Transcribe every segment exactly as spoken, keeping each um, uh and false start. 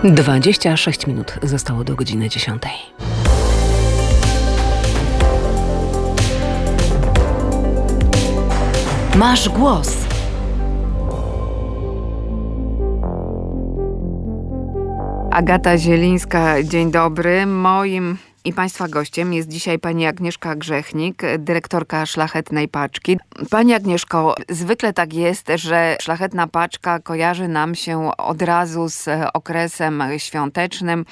dwadzieścia sześć minut zostało do godziny dziesiątej. Masz głos. Agata Zielińska, dzień dobry. Moim i Państwa gościem jest dzisiaj pani Agnieszka Grzechnik, dyrektorka Szlachetnej Paczki. Pani Agnieszko, zwykle tak jest, że Szlachetna Paczka kojarzy nam się od razu z okresem świątecznym,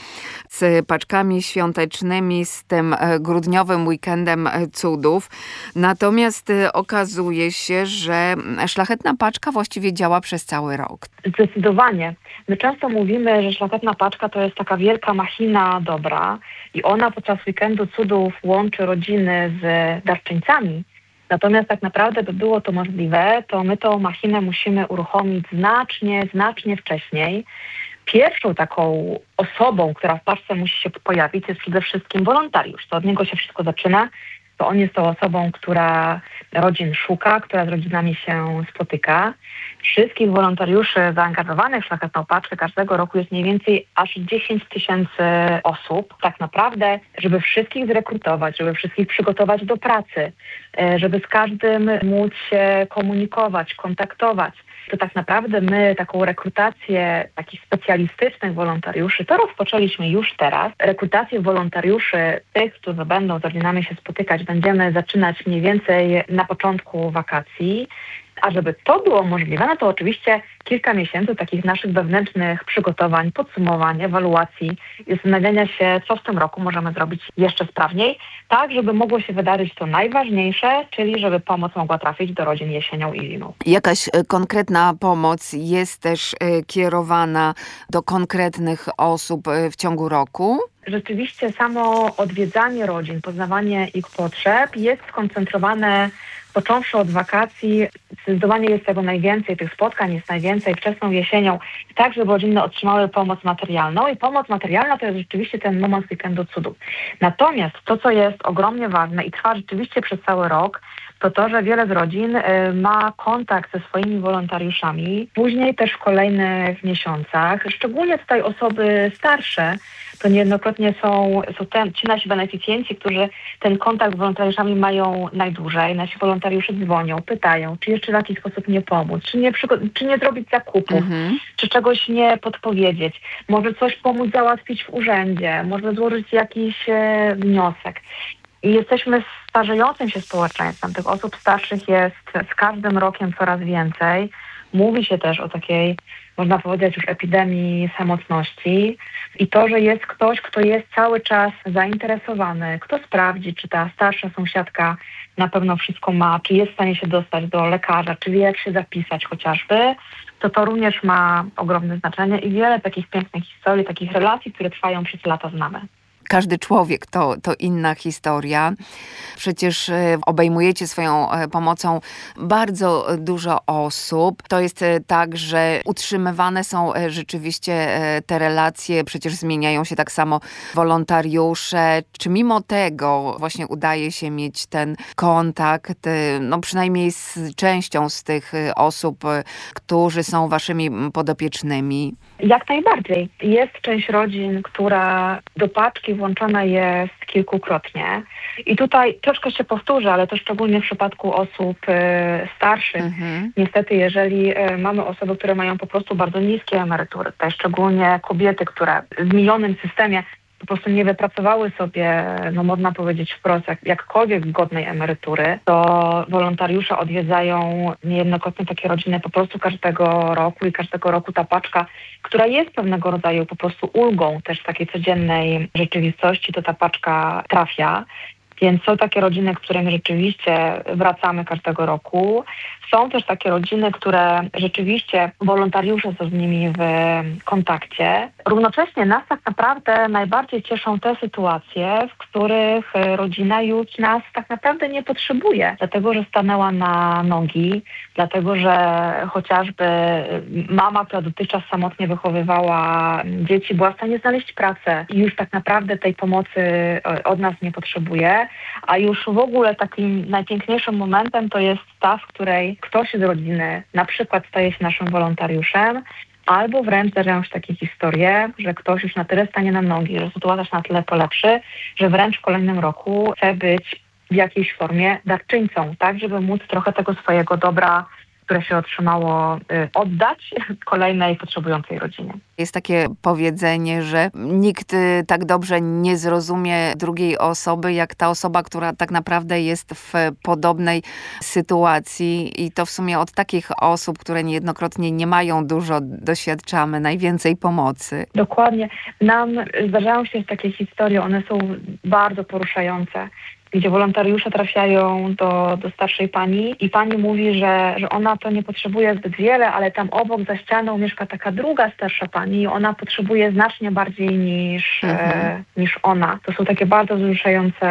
z paczkami świątecznymi, z tym grudniowym weekendem cudów. Natomiast okazuje się, że Szlachetna Paczka właściwie działa przez cały rok. Zdecydowanie. My często mówimy, że Szlachetna Paczka to jest taka wielka machina dobra i ona podczas weekendu cudów łączy rodziny z darczyńcami. Natomiast tak naprawdę, by było to możliwe, to my tą machinę musimy uruchomić znacznie, znacznie wcześniej. Pierwszą taką osobą, która w paczce musi się pojawić, jest przede wszystkim wolontariusz. To od niego się wszystko zaczyna. To on jest tą osobą, która rodzin szuka, która z rodzinami się spotyka. Wszystkich wolontariuszy zaangażowanych w Szlachetną Paczkę każdego roku jest mniej więcej aż dziesięć tysięcy osób. Tak naprawdę, żeby wszystkich zrekrutować, żeby wszystkich przygotować do pracy, żeby z każdym móc się komunikować, kontaktować, to tak naprawdę my taką rekrutację takich specjalistycznych wolontariuszy to rozpoczęliśmy już teraz. Rekrutację wolontariuszy, tych, którzy będą z rodzinami się spotykać, będziemy zaczynać mniej więcej na początku wakacji. A żeby to było możliwe, no to oczywiście kilka miesięcy takich naszych wewnętrznych przygotowań, podsumowań, ewaluacji i zastanawiania się, co w tym roku możemy zrobić jeszcze sprawniej, tak żeby mogło się wydarzyć to najważniejsze, czyli żeby pomoc mogła trafić do rodzin jesienią i zimą. Jakaś konkretna pomoc jest też kierowana do konkretnych osób w ciągu roku? Rzeczywiście samo odwiedzanie rodzin, poznawanie ich potrzeb jest skoncentrowane począwszy od wakacji. Zdecydowanie jest tego najwięcej, tych spotkań jest najwięcej wczesną jesienią, tak żeby rodziny otrzymały pomoc materialną i pomoc materialna to jest rzeczywiście ten moment weekendu cudów. Natomiast to, co jest ogromnie ważne i trwa rzeczywiście przez cały rok, to to, że wiele z rodzin y, ma kontakt ze swoimi wolontariuszami, później też w kolejnych miesiącach, szczególnie tutaj osoby starsze, to niejednokrotnie są, są ten, ci nasi beneficjenci, którzy ten kontakt z wolontariuszami mają najdłużej. Nasi wolontariusze dzwonią, pytają, czy jeszcze w jakiś sposób nie pomóc, czy nie, przygo- czy nie zrobić zakupów, Mhm. czy czegoś nie podpowiedzieć, może coś pomóc załatwić w urzędzie, może złożyć jakiś e, wniosek. I jesteśmy starzejącym się społeczeństwem. Tych osób starszych jest z każdym rokiem coraz więcej. Mówi się też o takiej, można powiedzieć, już epidemii samotności. I to, że jest ktoś, kto jest cały czas zainteresowany, kto sprawdzi, czy ta starsza sąsiadka na pewno wszystko ma, czy jest w stanie się dostać do lekarza, czy wie, jak się zapisać chociażby, to to również ma ogromne znaczenie i wiele takich pięknych historii, takich relacji, które trwają przez lata, znamy. Każdy człowiek to, to inna historia. Przecież obejmujecie swoją pomocą bardzo dużo osób. To jest tak, że utrzymywane są rzeczywiście te relacje, przecież zmieniają się tak samo wolontariusze. Czy mimo tego właśnie udaje się mieć ten kontakt, no przynajmniej z częścią z tych osób, którzy są waszymi podopiecznymi? Jak najbardziej. Jest część rodzin, która do paczki włączona jest kilkukrotnie. I tutaj troszkę się powtórzę, ale to szczególnie w przypadku osób y, starszych. Mhm. Niestety, jeżeli y, mamy osoby, które mają po prostu bardzo niskie emerytury, tutaj szczególnie kobiety, które w minionym systemie po prostu nie wypracowały sobie, no można powiedzieć wprost, jak, jakkolwiek godnej emerytury, to wolontariusze odwiedzają niejednokrotnie takie rodziny po prostu każdego roku i każdego roku ta paczka, która jest pewnego rodzaju po prostu ulgą też w takiej codziennej rzeczywistości, to ta paczka trafia. Więc są takie rodziny, którym rzeczywiście wracamy każdego roku. Są też takie rodziny, które rzeczywiście wolontariusze są z nimi w kontakcie. Równocześnie nas tak naprawdę najbardziej cieszą te sytuacje, w których rodzina już nas tak naprawdę nie potrzebuje, dlatego że stanęła na nogi, dlatego że chociażby mama, która dotychczas samotnie wychowywała dzieci, była w stanie znaleźć pracę i już tak naprawdę tej pomocy od nas nie potrzebuje, a już w ogóle takim najpiękniejszym momentem to jest ta, w której ktoś z rodziny na przykład staje się naszym wolontariuszem, albo wręcz zdarzają się takie historie, że ktoś już na tyle stanie na nogi, że sytuacja się na tyle polepszy, że wręcz w kolejnym roku chce być w jakiejś formie darczyńcą, tak, żeby móc trochę tego swojego dobra, które się otrzymało, oddać kolejnej potrzebującej rodzinie. Jest takie powiedzenie, że nikt tak dobrze nie zrozumie drugiej osoby, jak ta osoba, która tak naprawdę jest w podobnej sytuacji. I to w sumie od takich osób, które niejednokrotnie nie mają dużo, doświadczamy najwięcej pomocy. Dokładnie. Nam zdarzają się takie historie, one są bardzo poruszające, gdzie wolontariusze trafiają do, do starszej pani i pani mówi, że, że ona to nie potrzebuje zbyt wiele, ale tam obok za ścianą mieszka taka druga starsza pani i ona potrzebuje znacznie bardziej niż, mhm. e, niż ona. To są takie bardzo wzruszające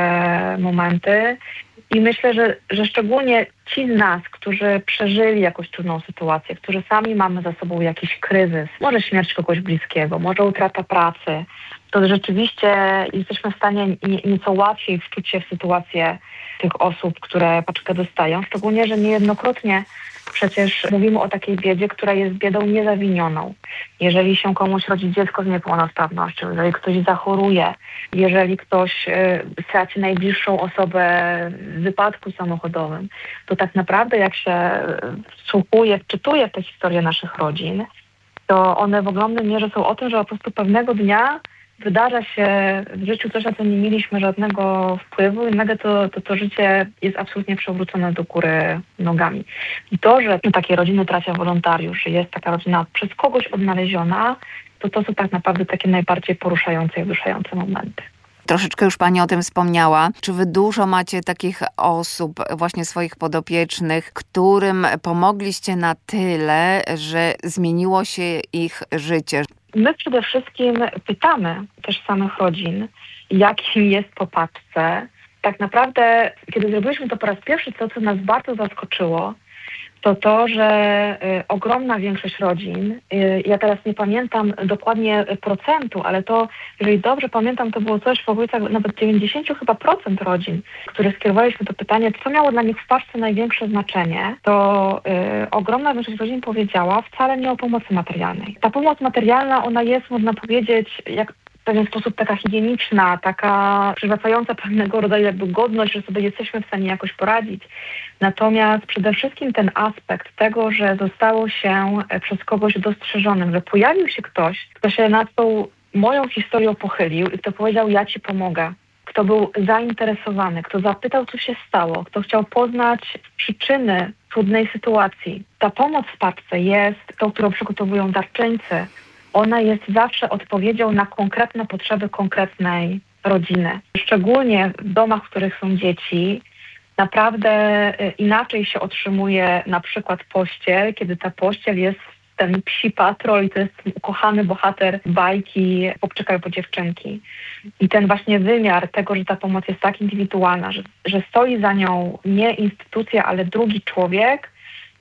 momenty i myślę, że, że szczególnie ci z nas, którzy przeżyli jakąś trudną sytuację, którzy sami mamy za sobą jakiś kryzys, może śmierć kogoś bliskiego, może utrata pracy, to rzeczywiście jesteśmy w stanie nieco łatwiej wczuć się w sytuację tych osób, które paczkę dostają. Szczególnie, że niejednokrotnie przecież mówimy o takiej biedzie, która jest biedą niezawinioną. Jeżeli się komuś rodzi dziecko z niepełnosprawnością, jeżeli ktoś zachoruje, jeżeli ktoś y, straci najbliższą osobę w wypadku samochodowym, to tak naprawdę jak się wsłuchuje, wczytuje w te historie naszych rodzin, to one w ogromnej mierze są o tym, że po prostu pewnego dnia wydarza się w życiu coś, na co nie mieliśmy żadnego wpływu i nagle to, to, to życie jest absolutnie przewrócone do góry nogami. I to, że takie rodziny trafia wolontariusz, że jest taka rodzina przez kogoś odnaleziona, to to są tak naprawdę takie najbardziej poruszające i wzruszające momenty. Troszeczkę już pani o tym wspomniała. Czy wy dużo macie takich osób, właśnie swoich podopiecznych, którym pomogliście na tyle, że zmieniło się ich życie? My przede wszystkim pytamy też samych rodzin, jakim jest po paczce. Tak naprawdę, kiedy zrobiliśmy to po raz pierwszy, to, co nas bardzo zaskoczyło, to to, że y, ogromna większość rodzin, y, ja teraz nie pamiętam dokładnie procentu, ale to, jeżeli dobrze pamiętam, to było coś w okolicach nawet dziewięćdziesiąt chyba procent rodzin, które skierowaliśmy to pytanie, co miało dla nich w paczce największe znaczenie, to y, ogromna większość rodzin powiedziała wcale nie o pomocy materialnej. Ta pomoc materialna, ona jest, można powiedzieć, jak w pewien sposób taka higieniczna, taka przywracająca pewnego rodzaju jakby godność, że sobie jesteśmy w stanie jakoś poradzić. Natomiast przede wszystkim ten aspekt tego, że zostało się przez kogoś dostrzeżonym, że pojawił się ktoś, kto się nad tą moją historią pochylił i kto powiedział, ja ci pomogę. Kto był zainteresowany, kto zapytał, co się stało, kto chciał poznać przyczyny trudnej sytuacji. Ta pomoc w paczce jest tą, którą przygotowują darczyńcy. Ona jest zawsze odpowiedzią na konkretne potrzeby konkretnej rodziny. Szczególnie w domach, w których są dzieci, naprawdę inaczej się otrzymuje na przykład pościel, kiedy ta pościel jest ten psi patrol i to jest ukochany bohater bajki Chłopczyka po dziewczynki. I ten właśnie wymiar tego, że ta pomoc jest tak indywidualna, że, że stoi za nią nie instytucja, ale drugi człowiek,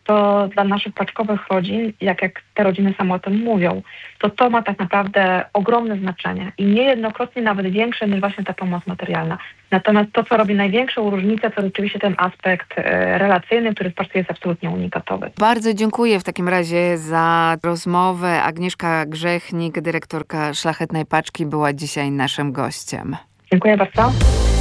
to dla naszych paczkowych rodzin, jak, jak te rodziny same o tym mówią, to to ma tak naprawdę ogromne znaczenie i niejednokrotnie nawet większe niż właśnie ta pomoc materialna. Natomiast to, co robi największą różnicę, to rzeczywiście ten aspekt e, relacyjny, który w paczce jest absolutnie unikatowy. Bardzo dziękuję w takim razie za rozmowę. Agnieszka Grzechnik, dyrektorka Szlachetnej Paczki, była dzisiaj naszym gościem. Dziękuję bardzo.